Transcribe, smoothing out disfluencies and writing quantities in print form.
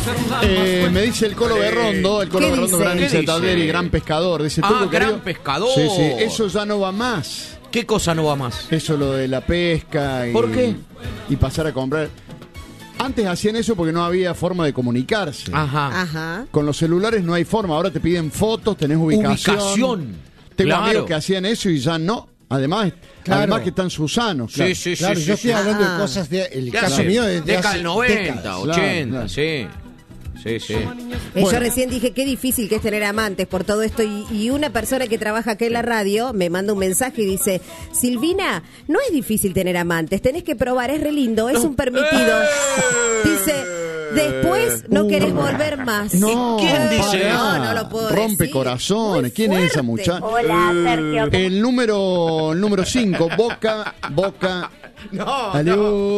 Me dice el Colo Berrondo, gran hincha de Talleres y gran pescador. Dice, gran pescador. Sí, eso ya no va más. ¿Qué cosa no va más? Eso lo de la pesca. ¿Por qué? Y pasar a comprar. Antes hacían eso porque no había forma de comunicarse. Ajá. Con los celulares no hay forma. Ahora te piden fotos, tenés ubicación. Tengo amigos que hacían eso y ya no. Además que están susanos. Claro. Sí, yo estoy hablando de cosas el caso mío de década del 90, décadas. 80, claro. Sí. Yo recién dije qué difícil que es tener amantes por todo esto y una persona que trabaja acá en la radio me manda un mensaje y dice: Silvina, no es difícil tener amantes, tenés que probar, es re lindo, es un permitido. Dice, después no querés volver más. No, ¿quién dice? No lo puedo Rompe decir. corazones. ¿Quién es esa muchacha? Hola, Sergio. El número 5, Boca. No. Aló.